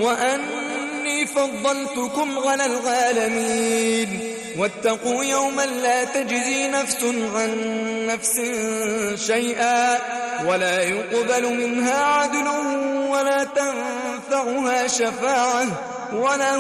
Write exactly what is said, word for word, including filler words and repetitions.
وأني فضلتكم على العالمين واتقوا يوما لا تجزي نفس عن نفس شيئا ولا يقبل منها عدل ولا تنفعها شفاعة ولا